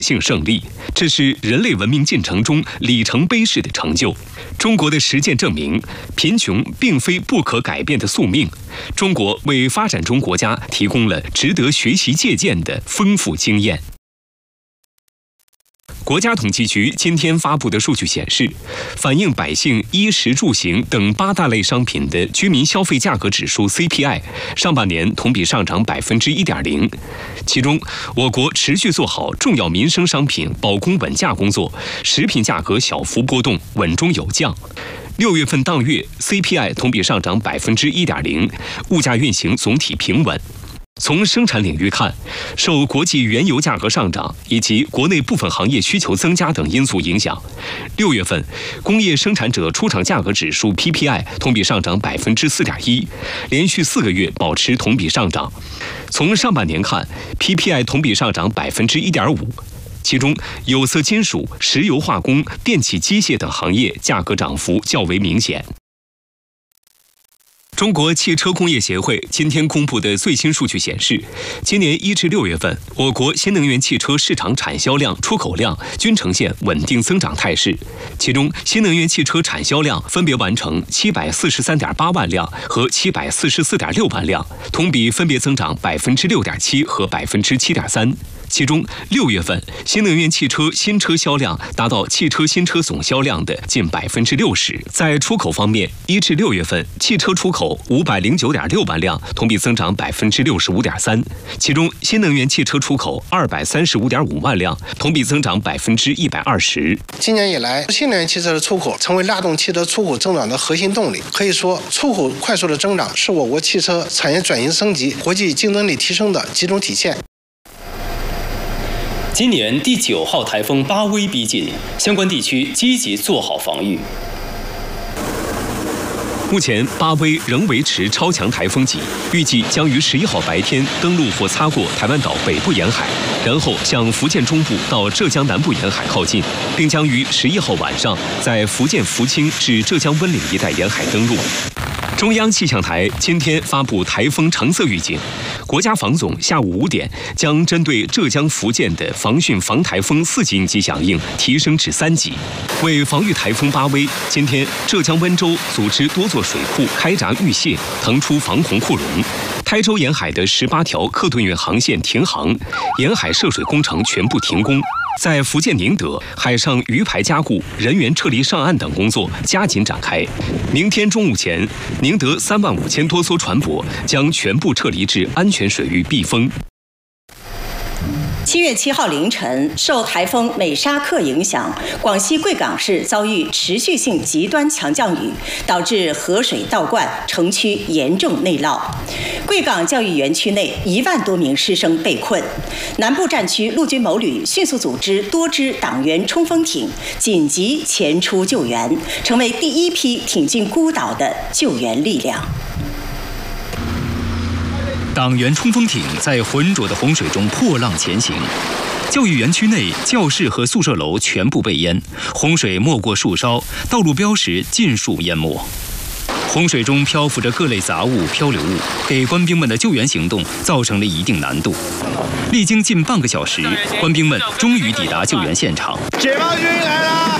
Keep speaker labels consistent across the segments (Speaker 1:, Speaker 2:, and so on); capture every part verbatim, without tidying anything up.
Speaker 1: 性胜利，这是人类文明进程中里程碑式的成就。中国的实践证明，贫穷并非不可改变的宿命。中国为发展中国家提供了值得学习借鉴的丰富经验。国家统计局今天发布的数据显示，反映百姓衣食住行等八大类商品的居民消费价格指数 C P I 上半年同比上涨百分之一点零。其中，我国持续做好重要民生商品保供稳价工作，食品价格小幅波动，稳中有降。六月份当月 C P I 同比上涨百分之一点零，物价运行总体平稳。从生产领域看，受国际原油价格上涨以及国内部分行业需求增加等因素影响，六月份工业生产者出厂价格指数 P P I 同比上涨百分之四点一，连续四个月保持同比上涨。从上半年看 ，P P I 同比上涨百分之一点五。其中，有色金属、石油化工、电气机械等行业价格涨幅较为明显。中国汽车工业协会今天公布的最新数据显示，今年一至六月份，我国新能源汽车市场产销量、出口量均呈现稳定增长态势。其中，新能源汽车产销量分别完成七百四十三点八万辆和七百四十四点六万辆，同比分别增长百分之六点七和百分之七点三。其中，六月份新能源汽车新车销量达到汽车新车总销量的近百分之六十。在出口方面，一至六月份汽车出口五百零九点六万辆，同比增长百分之六十五点三。其中，新能源汽车出口二百三十五点五万辆，同比增长百分之一百二十。
Speaker 2: 今年以来，新能源汽车的出口成为拉动汽车出口增长的核心动力。可以说，出口快速的增长是我国汽车产业转型升级、国际竞争力提升的集中体现。
Speaker 3: 今年第九号台风巴威逼近，相关地区积极做好防御。
Speaker 1: 目前，巴威仍维持超强台风级，预计将于十一号白天登陆或擦过台湾岛北部沿海，然后向福建中部到浙江南部沿海靠近，并将于十一号晚上在福建福清至浙江温岭一带沿海登陆。中央气象台今天发布台风橙色预警，国家防总下午五点将针对浙江、福建的防汛防台风四级应急响应提升至三级。为防御台风巴威，今天浙江温州组织多座水库开闸预泄，腾出防洪库容。台州沿海的十八条客吨运航线停航，沿海涉水工程全部停工。在福建宁德，海上鱼排加固、人员撤离上岸等工作加紧展开。明天中午前，宁德三万五千多艘船舶将全部撤离至安全水域避风。
Speaker 4: 七月七号凌晨，受台风美沙克影响，广西贵港市遭遇持续性极端强降雨，导致河水倒灌，城区严重内涝。贵港教育园区内一万多名师生被困，南部战区陆军某旅迅速组织多支党员冲锋艇紧急前出救援，成为第一批挺进孤岛的救援力量。
Speaker 3: 党员冲锋艇在浑浊的洪水中破浪前行，教育园区内教室和宿舍楼全部被淹，洪水没过树梢，道路标识尽数淹没。洪水中漂浮着各类杂物、漂流物，给官兵们的救援行动造成了一定难度。历经近半个小时，官兵们终于抵达救援现场。
Speaker 5: 解放军来了！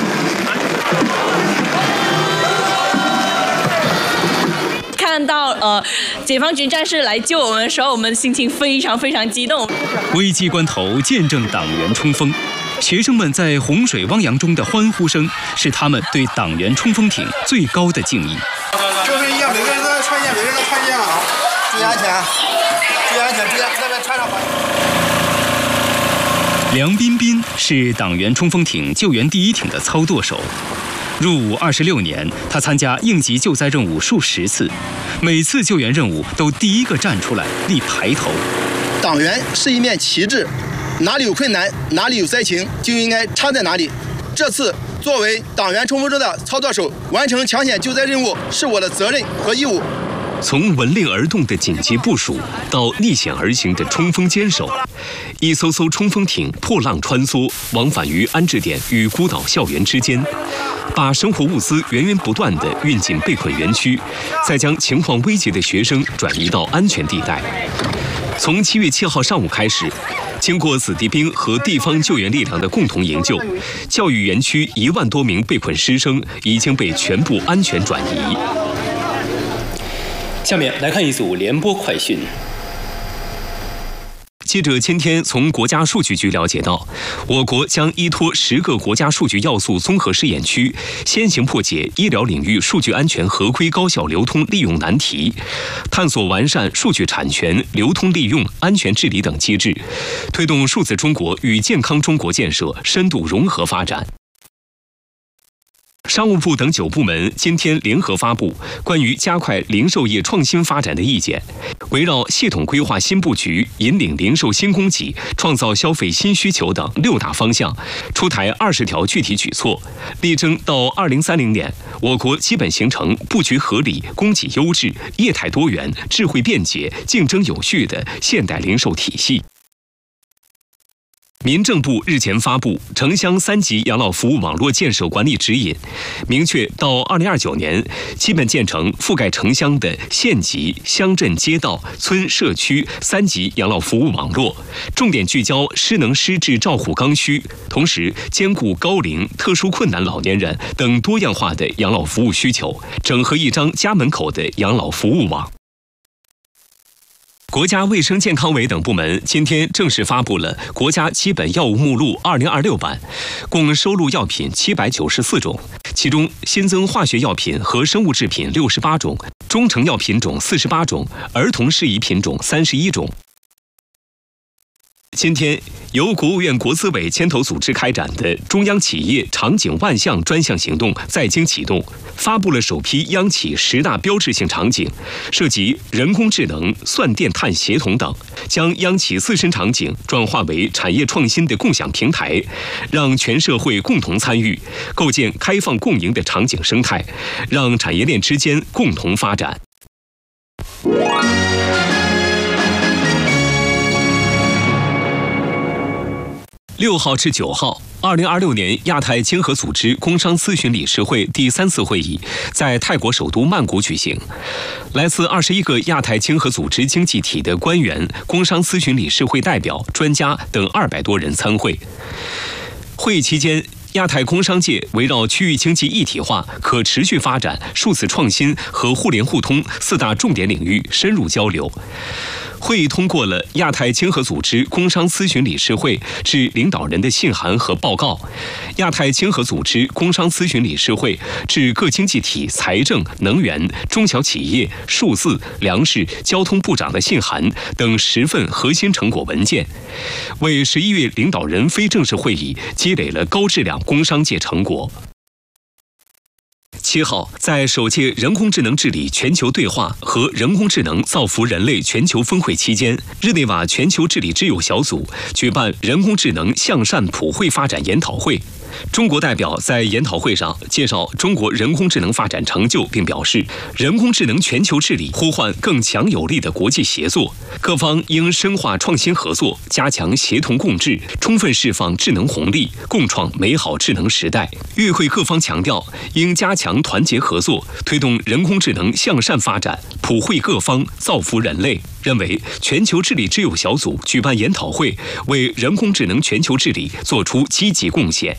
Speaker 6: 看到呃解放军战士来救我们的时候，我们心情非常非常激动。
Speaker 3: 危机关头见证党员冲锋，学生们在洪水汪洋中的欢呼声，是他们对党员冲锋艇最高的敬意。
Speaker 2: 就是一样，每个人都要穿线，每个人都穿线啊！注意安全，注意安全，注意那边穿上吧。
Speaker 3: 梁彬彬是党员冲锋艇救援第一艇的操舵手。入伍二十六年，他参加应急救灾任务数十次，每次救援任务都第一个站出来立排头。
Speaker 7: 党员是一面旗帜，哪里有困难，哪里有灾情，就应该插在哪里。这次作为党员冲锋舟的操作手，完成抢险救灾任务是我的责任和义务。
Speaker 1: 从闻令而动的紧急部署到逆险而行的冲锋坚守，一艘艘冲锋艇破浪穿梭，往返于安置点与孤岛校园之间，把生活物资源源不断地运进被困园区，再将情况危急的学生转移到安全地带。从七月七号上午开始， 经过子弟兵和地方救援力量的共同营救，教育园区一万多名被困师生已经被全部安全转移。
Speaker 3: 下面来看一组联播快讯。
Speaker 1: 记者今天从国家数据局了解到，我国将依托十个国家数据要素综合试验区，先行破解医疗领域数据安全合规高效流通利用难题，探索完善数据产权、流通利用、安全治理等机制，推动数字中国与健康中国建设深度融合发展。商务部等九部门今天联合发布关于加快零售业创新发展的意见，围绕系统规划新布局、引领零售新供给、创造消费新需求等六大方向，出台二十条具体举措，力争到二零三零年，我国基本形成布局合理、供给优质、业态多元、智慧便捷、竞争有序的现代零售体系。民政部日前发布城乡三级养老服务网络建设管理指引，明确到二零二九年基本建成覆盖城乡的县级、乡镇、街道、村社区三级养老服务网络，重点聚焦失能失智照护刚需，同时兼顾高龄、特殊困难老年人等多样化的养老服务需求，整合一张家门口的养老服务网。国家卫生健康委等部门今天正式发布了国家基本药物目录二零二六版，共收录药品七百九十四种，其中新增化学药品和生物制品六十八种，中成药品种四十八种，儿童适宜品种三十一种。今天，由国务院国资委牵头组织开展的中央企业场景万象专项行动在京启动，发布了首批央企十大标志性场景，涉及人工智能、算电碳协同等，将央企自身场景转化为产业创新的共享平台，让全社会共同参与，构建开放共赢的场景生态，让产业链之间共同发展。六号至九号，二零二六年亚太经合组织工商咨询理事会第三次会议在泰国首都曼谷举行，来自二十一个亚太经合组织经济体的官员、工商咨询理事会代表、专家等二百多人参会。会议期间，亚太工商界围绕区域经济一体化、可持续发展、数字创新和互联互通四大重点领域深入交流。会议通过了亚太经合组织工商咨询理事会致领导人的信函和报告，亚太经合组织工商咨询理事会致各经济体财政、能源、中小企业、数字、粮食、交通部长的信函等十份核心成果文件，为十一月领导人非正式会议积累了高质量工商界成果。七号，在首届人工智能治理全球对话和人工智能造福人类全球峰会期间，日内瓦全球治理之友小组举办人工智能向善普惠发展研讨会。中国代表在研讨会上介绍中国人工智能发展成就，并表示，人工智能全球治理呼唤更强有力的国际协作，各方应深化创新合作，加强协同共治，充分释放智能红利，共创美好智能时代。与会各方强调，应加强团结合作，推动人工智能向善发展，普惠各方，造福人类。认为全球治理之友小组举办研讨会，为人工智能全球治理做出积极贡献。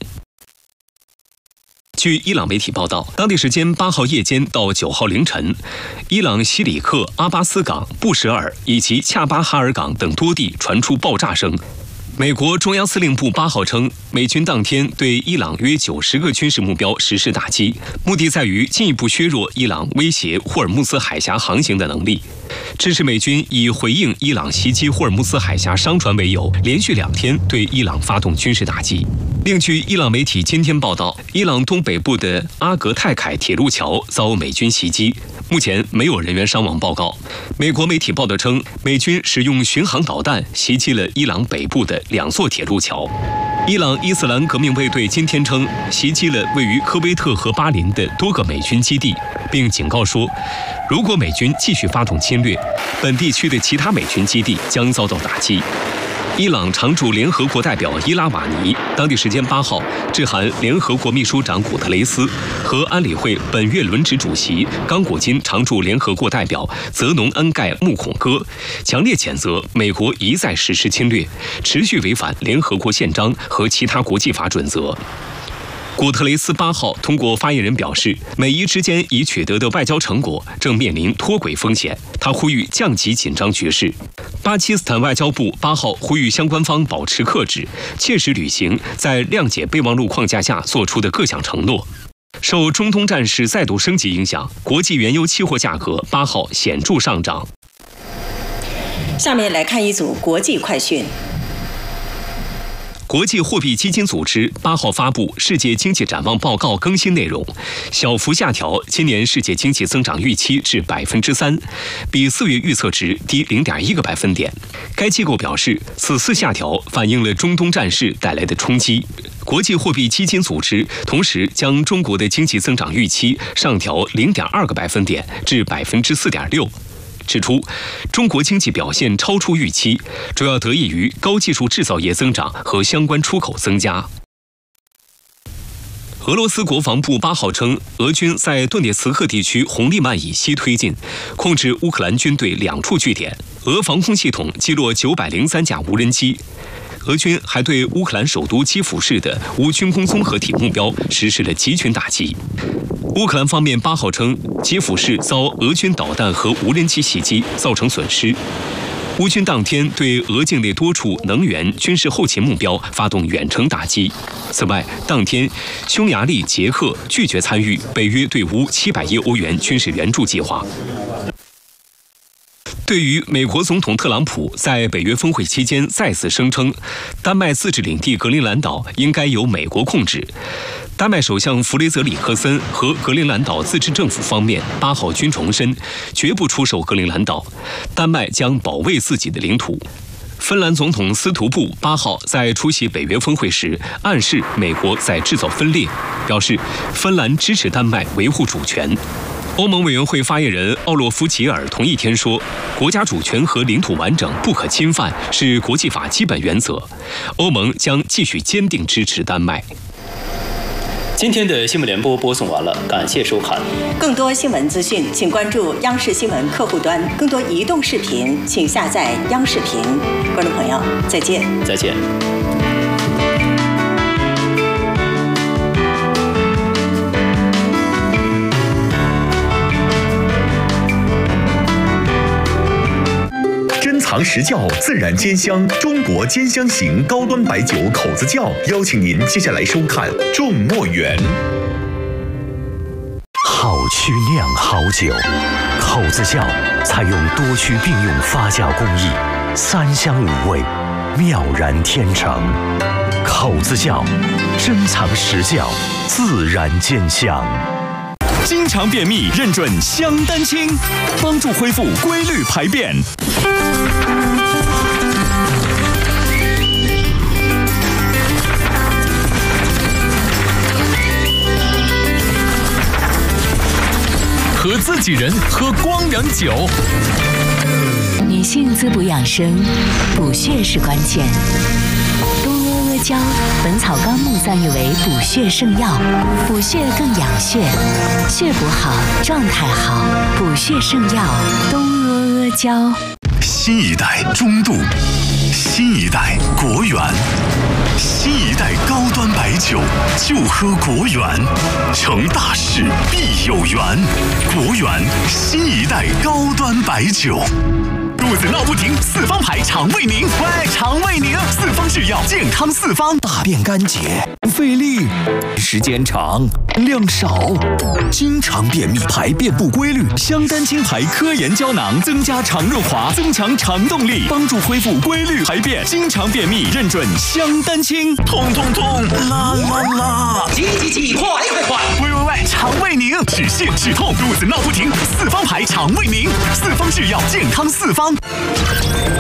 Speaker 1: 据伊朗媒体报道，当地时间八号夜间到九号凌晨，伊朗西里克、阿巴斯港、布什尔以及恰巴哈尔港等多地传出爆炸声。美国中央司令部八号称，美军当天对伊朗约九十个军事目标实施打击，目的在于进一步削弱伊朗威胁霍尔木兹海峡航行的能力。支持美军以回应伊朗袭击霍尔木兹海峡商船为由，连续两天对伊朗发动军事打击。另据伊朗媒体今天报道，伊朗东北部的阿格泰凯铁路桥遭美军袭击，目前没有人员伤亡报告。美国媒体报道称，美军使用巡航导弹袭击了伊朗北部的两座铁路桥。伊朗伊斯兰革命卫队今天称，袭击了位于科威特和巴林的多个美军基地，并警告说，如果美军继续发动侵略，本地区的其他美军基地将遭到打击。 伊朗常驻联合国代表伊拉瓦尼当地时间八号致函联合国秘书长古特雷斯和安理会本月轮值主席刚果金常驻联合国代表泽农恩盖穆孔戈，强烈谴责美国一再实施侵略，持续违反联合国宪章和其他国际法准则。古特雷斯八号通过发言人表示，美伊之间已取得的外交成果正面临脱轨风险。他呼吁降级紧张局势。巴基斯坦外交部八号呼吁相关方保持克制，切实履行在谅解备忘录框架下做出的各项承诺。受中东战事再度升级影响，国际原油期货价格八号显著上涨。
Speaker 4: 下面来看一组国际快讯。
Speaker 1: 国际货币基金组织八号发布世界经济展望报告更新内容，小幅下调今年世界经济增长预期至百分之三，比四月预测值低零点一个百分点。该机构表示，此次下调反映了中东战事带来的冲击。国际货币基金组织同时将中国的经济增长预期上调零点二个百分点至百分之四点六。指出，中国经济表现超出预期，主要得益于高技术制造业增长和相关出口增加。俄罗斯国防部八号称，俄军在顿涅茨克地区红利曼以西推进，控制乌克兰军队两处据点。俄防空系统击落九百零三架无人机。俄军还对乌克兰首都基辅市的无军工综合体目标实施了集群打击。乌克兰方面八号称，基辅市遭俄军导弹和无人机袭击，造成损失。乌军当天对俄境内多处能源、军事后勤目标发动远程打击。此外，当天匈牙利、捷克拒绝参与北约对乌七百亿欧元军事援助计划。对于美国总统特朗普在北约峰会期间再次声称，丹麦自治领地格陵兰岛应该由美国控制，丹麦首相弗雷泽里克森和格陵兰岛自治政府方面八号均重申，绝不出售格陵兰岛，丹麦将保卫自己的领土。芬兰总统斯图布八号在出席北约峰会时，暗示美国在制造分裂，表示芬兰支持丹麦维护主权。欧盟委员会发言人奥洛夫齐尔同一天说，国家主权和领土完整不可侵犯是国际法基本原则，欧盟将继续坚定支持丹麦。
Speaker 3: 今天的新闻联播播送完了，感谢收看。
Speaker 4: 更多新闻资讯，请关注央视新闻客户端；更多移动视频，请下载央视频。观众朋友，再见。
Speaker 3: 再见。
Speaker 5: 藏实窖自然兼香，中国兼香型高端白酒口子窖，邀请您接下来收看《众墨园》。
Speaker 8: 好曲酿好酒，口子窖采用多区并用发酵工艺，三香五味，妙然天成。口子窖，珍藏实窖，自然兼香。
Speaker 9: 经常便秘认准香丹青，帮助恢复规律排便。和自己人喝光阳酒。
Speaker 10: 女性滋补养生，补血是关键。东阿阿胶，《本草纲目》赞誉为补血圣药，补血更养血，血补好，状态好，补血圣药东阿阿胶。
Speaker 5: 新一代中度，新一代国源，新一代高端白酒就喝国源，成大事必有缘。国源新一代高端白酒。肚子闹不停，四方牌肠胃宁，喂，肠胃宁，四方制药，健康四方。
Speaker 9: 大便干结，费力，时间长，量少，经常便秘，排便不规律。香丹青牌科研胶囊增加肠润滑，增强肠动力，帮助恢复规律排便。经常便秘认准香丹青。
Speaker 5: 痛痛痛，啦啦啦！
Speaker 11: 急急急，快快快！
Speaker 5: 喂喂喂，肠胃宁，止泻止痛，肚子闹不停，四方牌肠胃宁，四方制药，健康四方。